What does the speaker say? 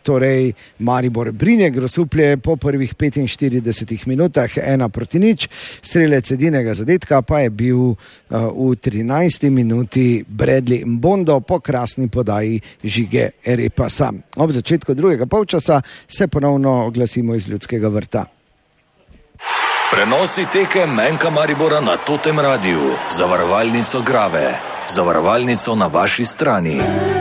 torej Maribor Brinje Grosuplje po prvih 45 minutah 1-0, strelec edinega zadetka pa je bil v 13. minuti Bradley Mbondo po krasni podaji Žige Repasa. Ob začetku drugega polčasa se ponovno oglasimo iz Ljudskega vrta. Prenosi tekem Menka Maribora na Totem Radiu, zavarovalnico Grave, zavarovalnico na vaši strani.